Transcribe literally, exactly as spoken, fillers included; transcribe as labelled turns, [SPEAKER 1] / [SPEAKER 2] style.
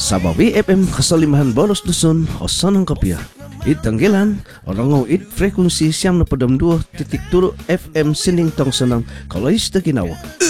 [SPEAKER 1] Sabawi F M Kasalimahan Bolos Dusun Hosanang Kapia It tanggilan Orangaw it frekuensi siyam na padam dua titik turo F M Sining Tongsanang Kalais na Ginawa